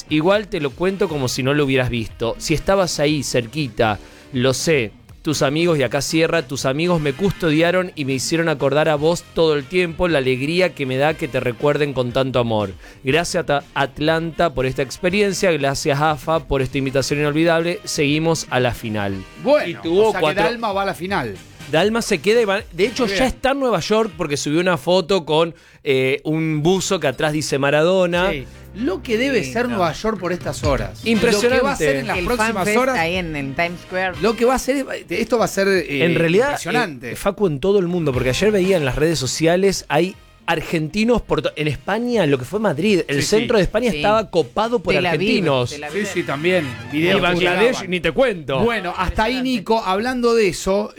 igual te lo cuento como si no lo hubieras visto. Si estabas ahí, cerquita, lo sé. Tus amigos, y acá cierra, tus amigos me custodiaron y me hicieron acordar a vos todo el tiempo, la alegría que me da que te recuerden con tanto amor. Gracias Atlanta por esta experiencia, gracias AFA por esta invitación inolvidable. Seguimos a la final. Bueno, y tuvo o sea que Dalma va a la final. Dalma se queda y va, de hecho ya está en Nueva York porque subió una foto con un buzo que atrás dice Maradona. Sí. Lo que debe ser Nueva York por estas horas. Impresionante. Lo que va a ser en las próximas horas. Ahí en Times Square. Lo que va a ser, esto va a ser en realidad, impresionante. Facu, en todo el mundo, porque ayer veía en las redes sociales, hay argentinos en España, lo que fue Madrid, el centro de España estaba copado por argentinos. Sí, también. Y Bangladesh, ni te cuento. Bueno, hasta ahí, Nico, hablando de eso,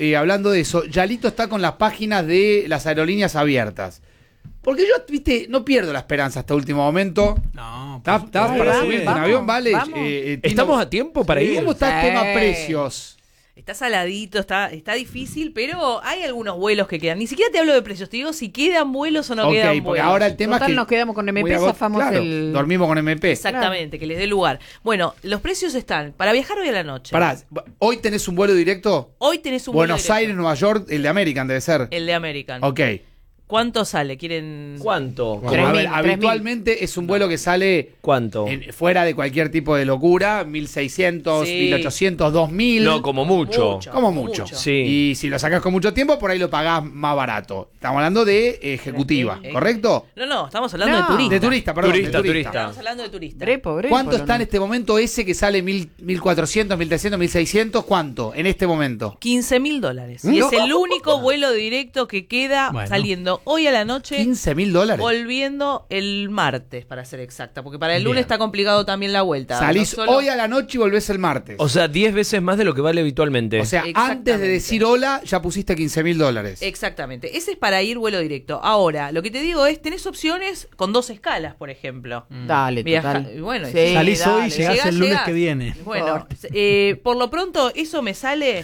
Yalito está con las páginas de las aerolíneas abiertas. Porque yo, viste, no pierdo la esperanza hasta último momento. No, ¿Estás para subirte en avión, vale? ¿Estamos a tiempo para ir? ¿Cómo está el tema precios? Está saladito, está difícil, pero hay algunos vuelos que quedan. Ni siquiera te hablo de precios, te digo si quedan vuelos o no quedan vuelos. Porque ahora el tema es que nos quedamos con MP, zafamos dormimos con MP. Exactamente, que les dé lugar. Bueno, los precios están para viajar hoy a la noche. Pará, ¿hoy tenés un vuelo directo? Hoy tenés un vuelo Buenos directo. Aires, Nueva York, el de American debe ser. El de American. Ok. ¿Cuánto sale? ¿Quieren...? ¿Cuánto? Como, a ver, habitualmente es un vuelo que sale... ¿Cuánto? Fuera de cualquier tipo de locura, 1.600, 1.800, 2.000. No, como mucho. Como mucho. Sí. Y si lo sacás con mucho tiempo, por ahí lo pagás más barato. Estamos hablando de ejecutiva, ¿correcto? No, estamos hablando de turista. De turista, perdón. Turista. Estamos hablando de turista. ¿Cuánto está en este momento ese que sale 1.400, 1.300, 1.600? ¿Cuánto en este momento? $15.000. Y es el único vuelo directo que queda saliendo hoy a la noche. $15.000. Volviendo el martes, para ser exacta. Porque para el lunes está complicado también la vuelta. Salís hoy a la noche y volvés el martes. O sea, 10 veces más de lo que vale habitualmente. O sea, antes de decir hola, ya pusiste $15.000. Exactamente. Ese es para ir vuelo directo. Ahora, lo que te digo es, tenés opciones con 2 escalas, por ejemplo. Dale, total. Bueno, salís hoy y llegás el lunes que viene. Bueno, por lo pronto, eso me sale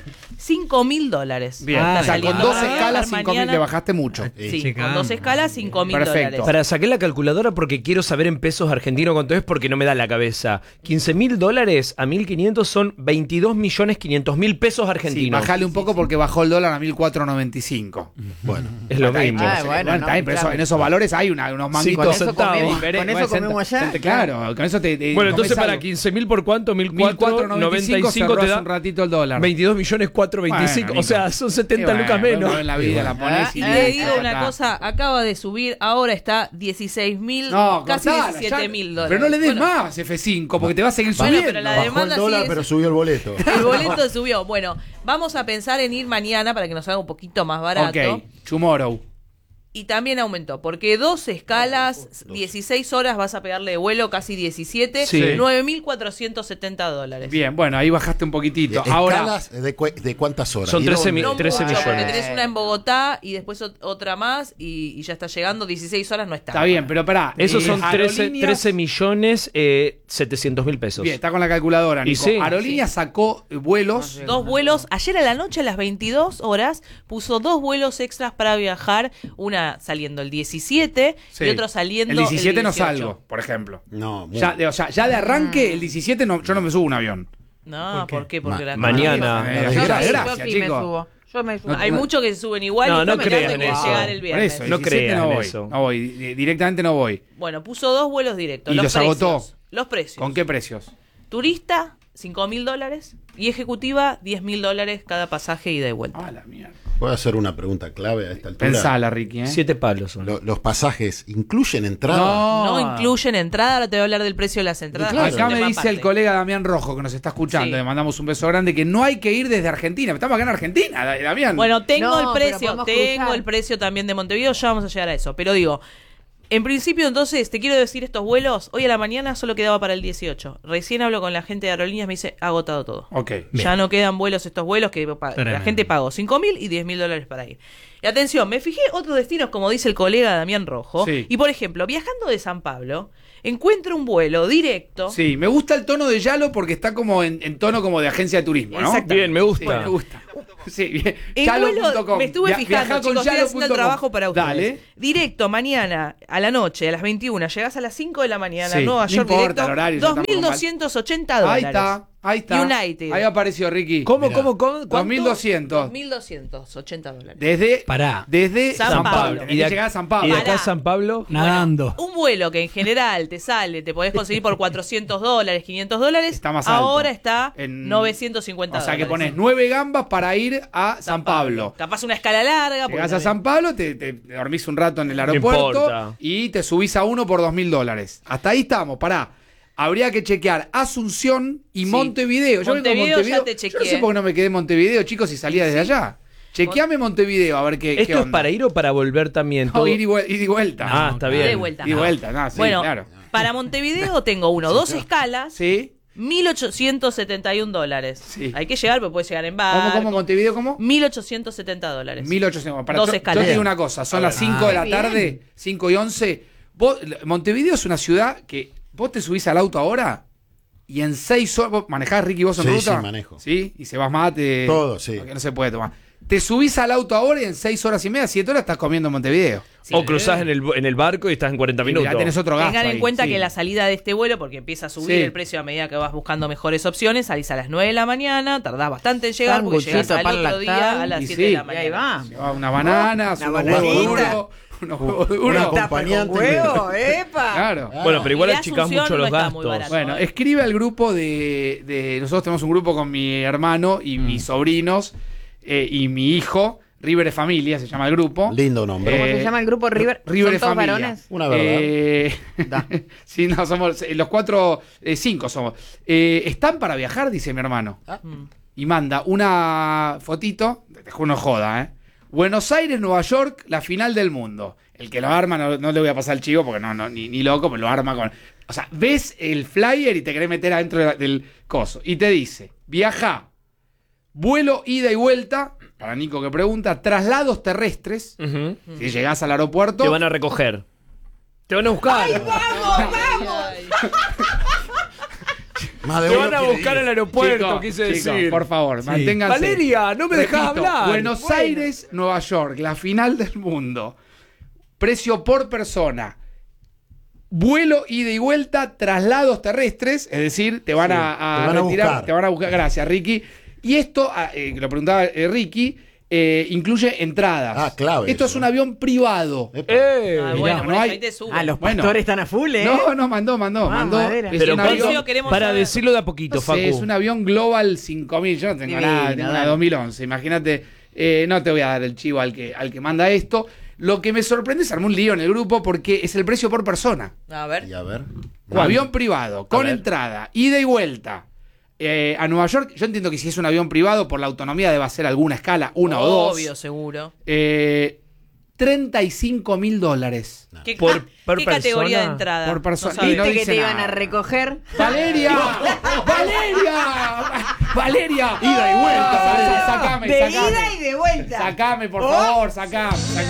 $5.000. Bien, o sea, con 2 escalas, 5.000 te bajaste mucho. Sí, con 2 escalas, $5.000. Para saqué la calculadora porque quiero saber en pesos argentinos cuánto es porque no me da la cabeza. $15.000 a 1.500 son 22.500.000 pesos argentinos. Sí, bajale un poco porque bajó el dólar a 1.495. Bueno, es lo mismo. Pero en esos valores hay unos manguitos. Con eso comemos allá. Claro, con eso te bueno, entonces para 15.000 por cuánto, 1.495 te da un ratito el dólar. 22.425, o sea, son 70 lucas menos. En la vida la pones y le digo una cosa, acaba de subir, ahora está 16.000, casi $17.000. Pero no le des más F5 porque te va a seguir subiendo. Pero la demanda bajó el dólar, pero subió el boleto. El boleto subió. Bueno, vamos a pensar en ir mañana para que nos haga un poquito más barato. Ok, tomorrow. Y también aumentó, porque 2 escalas, 16 horas vas a pegarle de vuelo, casi 17, sí. $9.470. Bien, bueno, ahí bajaste un poquitito. Ahora, ¿Escalas de cuántas horas? Son 13 no millones. mucho, porque tenés una en Bogotá y después otra más y ya está llegando, 16 horas no está. Está bien, pero pará. Esos son 13 millones 700.000 pesos. Bien, está con la calculadora, Nico. Sí. Aerolínea sacó vuelos. 2 vuelos, ayer a la noche a las 22 horas puso 2 vuelos extras para viajar, una saliendo el 17 y otro saliendo el 17 no 18. salgo, por ejemplo. No, ya de arranque, el 17 no, yo no me subo a un avión. No, ¿por qué? Porque mañana. Gracias, chicos. Hay muchos que se suben igual y no crean en eso. llegar el viernes. Por eso, No crean no voy, eso. No voy, directamente no voy. Bueno, puso 2 vuelos directos. ¿Y los precios, agotó? Los precios. ¿Con qué precios? Turista, $5.000 y ejecutiva, $10.000 cada pasaje ida y vuelta. Ah, la mierda. ¿Puedo hacer una pregunta clave a esta altura? Pensala, Ricky, 7 palos son. ¿Los pasajes incluyen entrada? No incluyen entrada, ahora te voy a hablar del precio de las entradas. Claro. que es un Acá me tema dice aparte. el colega Damián Rojo, que nos está escuchando, Sí. le mandamos un beso grande, que no hay que ir desde Argentina. Estamos acá en Argentina, Damián. Bueno, tengo No, el pero precio, podemos tengo cruzar. el precio también de Montevideo, ya vamos a llegar a eso. Pero digo, en principio entonces, te quiero decir estos vuelos, hoy a la mañana solo quedaba para el 18. Recién hablo con la gente de aerolíneas, me dice, agotado todo. Ok. Ya no quedan vuelos estos vuelos que la gente pagó $5.000 y $10.000 para ir. Y atención, me fijé otros destinos, como dice el colega Damián Rojo. Sí. Y por ejemplo, viajando de San Pablo, encuentro un vuelo directo. Sí, me gusta el tono de Yalo porque está como en tono como de agencia de turismo, ¿no? Exacto. Bien, me gusta. Sí, me gusta. Sí, El vuelo, me estuve fijando, chicos, estoy haciendo el trabajo para ustedes. Dale. Directo, mañana, a la noche, a las 21, llegás a las 5 de la mañana a Sí, Nueva no York importa directo, el horario, ya estamos $2.280. Ahí está. United. Ahí apareció Ricky. ¿Cómo? $2.200. $2.280 Desde San Pablo. Tenés que llegar a San Pablo. ¿Y de acá Pará. a San Pablo? Nadando. Un vuelo que en general te podés conseguir por $400, $500, Está más alto. ahora está En- $950. O sea que pones 9 gambas para ir a San Pablo. Capaz una escala larga. Llegás porque a San Pablo, te dormís un rato en el aeropuerto importa. y te subís a uno por $2.000. Hasta ahí estamos, pará. Habría que chequear Asunción y Sí. Montevideo. Yo vengo a Montevideo ya te Yo no chequeé. sé por qué no me quedé en Montevideo, chicos, y salía desde allá. Chequeame Montevideo, a ver qué ¿Esto es onda. para ir o para volver también? No, Todo- ir y vuelta. Ah, está bien. De vuelta. Ir y vuelta, no, sí, bueno, claro. para Montevideo tengo dos escalas, ¿Sí? $1.871. Sí. Hay que llegar, pero puedes llegar en barco. ¿Cómo Montevideo? ¿Cómo? $1.870. 1800. Dos Yo escalas. te digo una cosa, son las 5 de la Muy bien. tarde, 5:11. Montevideo es una ciudad que vos te subís al auto ahora y en 6 horas. ¿Vos manejás, Ricky, vos en Sí, ruta? sí, manejo. Sí, y se vas mate. Todo, sí. Porque no se puede tomar. Te subís al auto ahora y en 6 horas y media, 7 horas estás comiendo en Montevideo. O cruzás en el barco y estás en 40 Y minutos. mirá, tenés otro gasto. Tengan en ahí, cuenta sí. que la salida de este vuelo, porque empieza a subir Sí. el precio a medida que vas buscando mejores opciones, salís a las 9 de la mañana, tardás bastante en llegar porque llegás Sanguchito, al pan otro día lactal, a las y 7 de sí. la Y ahí mañana. va. Llevaba una banana, Una unos huevos bananita. duros. Unos huevos Una duros. acompañante. Con huevo, ¡epa! Claro. Bueno, pero igual Y de achicás Asunción mucho los no está muy gastos. barato. Bueno, escribe al grupo de. Nosotros tenemos un grupo con mi hermano y mis sobrinos y mi hijo. River Familia se llama el grupo. Lindo nombre. ¿Cómo se llama el grupo River? River ¿Son todos Familia. varones? Una verdad. Da. Sí, no, somos los 4, 5 somos. ¿Están para viajar? Dice mi hermano. Y manda una fotito. Te juro, no joda, ¿eh? Buenos Aires, Nueva York, la final del mundo. El que lo arma, no le voy a pasar el chivo porque ni loco, pero lo arma con. O sea, ves el flyer y te querés meter adentro del coso. Y te dice: viaja, vuelo, ida y vuelta. Para Nico que pregunta, traslados terrestres. Ujú. Si llegás al aeropuerto. Te van a recoger. Te van a buscar. Más de Te uno van a quiere buscar ir. al aeropuerto, Chicos, quise chicos, decir. por favor, manténganse. Valeria, no me dejás Repito, hablar. Buenos Bueno. Aires, Nueva York, la final del mundo. Precio por persona. Vuelo, ida y vuelta, traslados terrestres, es decir, te van a te van a retirar, buscar. te van a buscar. Gracias, Ricky. Y esto, lo preguntaba Ricky, incluye entradas. Ah, clave Esto eso. es un avión privado. Epa. Ah, bueno, Mirá, por no eso hay- ahí te suben. Ah, los Bueno. pastores están a full, ¿eh? No, mandó. madera. Es Pero un ¿cuánto? avión, queremos Para saber. decirlo de a poquito, no sé, Facu. es un avión Global 5000. Yo no tengo Divino, nada, tengo una dale. 2011. Imagínate, no te voy a dar el chivo al que manda esto. Lo que me sorprende es armar un lío en el grupo porque es el precio por persona. A ver. Y a ver. Un avión privado, con ver. entrada, ida y vuelta. A Nueva York, yo entiendo que si es un avión privado, por la autonomía debe ser alguna escala, una o dos. Obvio, seguro. $35.000 ¿Qué, Por ¿qué categoría de persona? entrada? Por persona. No sabía. Y no ¿Viste que dice te iban nada. a recoger? ¡Valeria! ¡Valeria! ¡Ida y vuelta! Sacame, De sacame. ida y de vuelta. Sacame, por favor, sacame.